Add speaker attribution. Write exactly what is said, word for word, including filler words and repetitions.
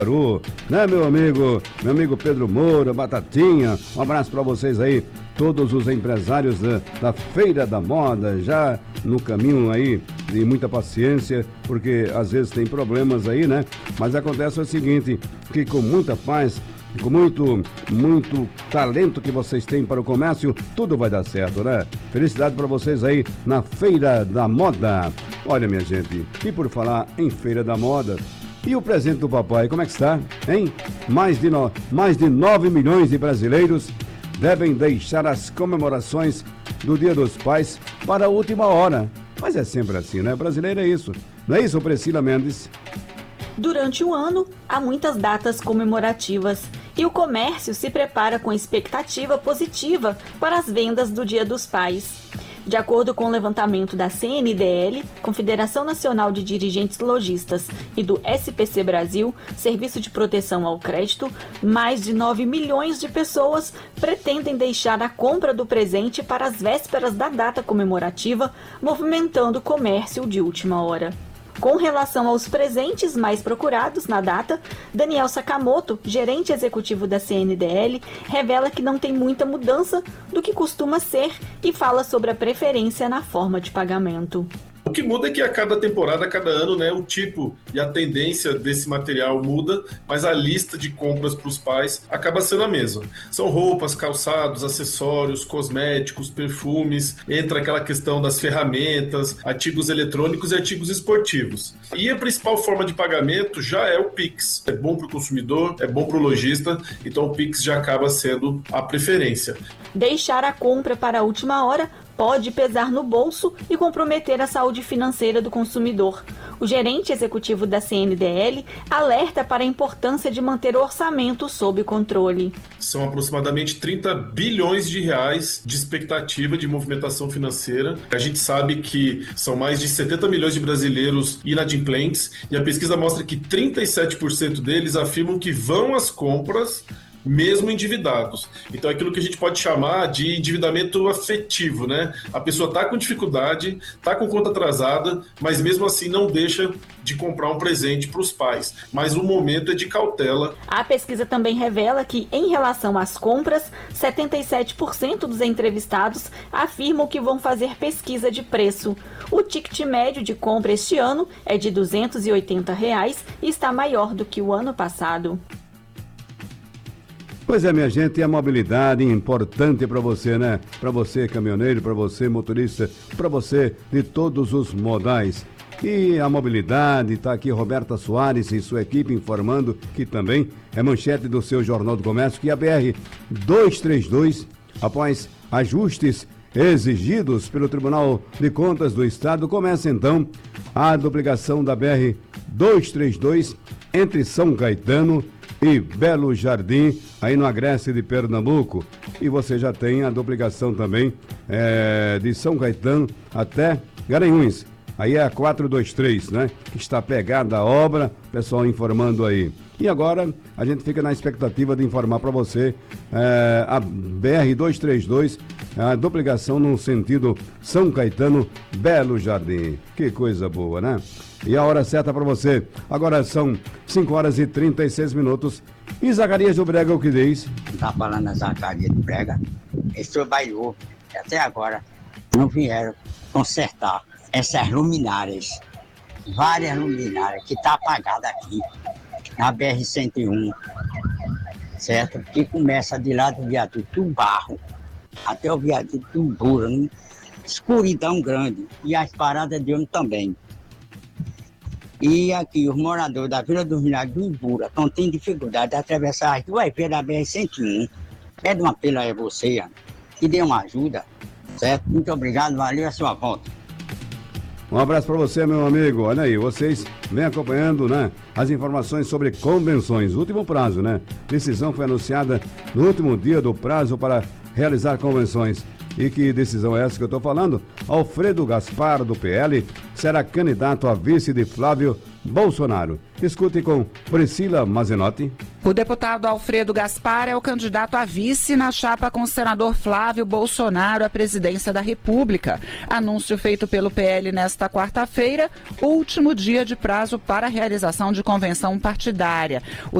Speaker 1: Né, meu amigo, meu amigo Pedro Moura, Batatinha, um abraço para vocês aí, todos os empresários da, da Feira da Moda, já no caminho aí, de muita paciência, porque às vezes tem problemas aí, né? Mas acontece o seguinte, que com muita paz, com muito, muito talento que vocês têm para o comércio, tudo vai dar certo, né? Felicidade para vocês aí na Feira da Moda. Olha, minha gente, e por falar em Feira da Moda, e o presente do papai, como é que está, hein? Mais de, no... Mais de nove milhões de brasileiros devem deixar as comemorações do Dia dos Pais para a última hora. Mas é sempre assim, né? Brasileiro é isso. Não é isso, Priscila Mendes?
Speaker 2: Durante o ano, há muitas datas comemorativas e o comércio se prepara com expectativa positiva para as vendas do Dia dos Pais. De acordo com o levantamento da C N D L, Confederação Nacional de Dirigentes Lojistas, e do S P C Brasil, Serviço de Proteção ao Crédito, mais de nove milhões de pessoas pretendem deixar a compra do presente para as vésperas da data comemorativa, movimentando o comércio de última hora. Com relação aos presentes mais procurados na data, Daniel Sakamoto, gerente executivo da C N D L, revela que não tem muita mudança do que costuma ser e fala sobre a preferência na forma de pagamento.
Speaker 3: O que muda é que a cada temporada, a cada ano, né, o tipo e a tendência desse material muda, mas a lista de compras para os pais acaba sendo a mesma. São roupas, calçados, acessórios, cosméticos, perfumes, entra aquela questão das ferramentas, artigos eletrônicos e artigos esportivos. E a principal forma de pagamento já é o Pix. É bom para o consumidor, é bom para o lojista, então o Pix já acaba sendo a preferência.
Speaker 2: Deixar a compra para a última hora pode pesar no bolso e comprometer a saúde financeira do consumidor. O gerente executivo da C N D L alerta para a importância de manter o orçamento sob controle.
Speaker 3: São aproximadamente trinta bilhões de reais de expectativa de movimentação financeira. A gente sabe que são mais de setenta milhões de brasileiros inadimplentes e a pesquisa mostra que trinta e sete por cento deles afirmam que vão às compras mesmo endividados. Então é aquilo que a gente pode chamar de endividamento afetivo, né? A pessoa está com dificuldade, está com conta atrasada, mas mesmo assim não deixa de comprar um presente para os pais. Mas o momento é de cautela.
Speaker 2: A pesquisa também revela que, em relação às compras, setenta e sete por cento dos entrevistados afirmam que vão fazer pesquisa de preço. O ticket médio de compra este ano é de duzentos e oitenta reais e está maior do que o ano passado.
Speaker 1: Pois é, minha gente, a mobilidade é importante para você, né? Para você, caminhoneiro, para você, motorista, para você de todos os modais. E a mobilidade, está aqui Roberta Soares e sua equipe informando que também é manchete do seu Jornal do Comércio, que a B R duzentos e trinta e dois, após ajustes exigidos pelo Tribunal de Contas do Estado, começa então a duplicação da B R duzentos e trinta e dois entre São Caetano e Belo Jardim, aí no Agreste de Pernambuco. E você já tem a duplicação também é, de São Caetano até Garanhuns. Aí é a quatrocentos e vinte e três, né? Que está pegada a obra, pessoal informando aí. E agora a gente fica na expectativa de informar para você é, a B R duzentos e trinta e dois, a duplicação no sentido São Caetano-Belo Jardim. Que coisa boa, né? E a hora certa para você. Agora são cinco horas e trinta e seis minutos. E Zacarias do Brega, o que diz?
Speaker 4: Tá falando a Zacarias do Brega. Esse trabalhou até agora. Não vieram consertar essas luminárias. Várias luminárias que tá apagada aqui. Na B R cento e um. Certo? Que começa de lá do viaduto do Barro até o viaduto do Bura. Né? Escuridão grande. E as paradas de ônibus também. E aqui, os moradores da Vila dos Milagres do Ibura estão tendo dificuldade de atravessar as duas vias da B R cento e um. Pede um apelo a você, que dê uma ajuda, certo? Muito obrigado, valeu a sua volta.
Speaker 1: Um abraço para você, meu amigo. Olha aí, vocês vêm acompanhando, né, as informações sobre convenções. Último prazo, né? Decisão foi anunciada no último dia do prazo para realizar convenções. E que decisão é essa que eu estou falando? Alfredo Gaspar, do P L, será candidato a vice de Flávio Bolsonaro. Escute com Priscila Mazenotti.
Speaker 5: O deputado Alfredo Gaspar é o candidato a vice na chapa com o senador Flávio Bolsonaro à presidência da República. Anúncio feito pelo P L nesta quarta-feira, último dia de prazo para a realização de convenção partidária. O